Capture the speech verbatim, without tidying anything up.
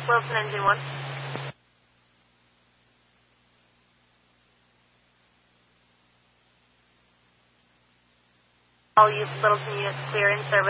Wilson Engine one. All use Littleton units clear in service.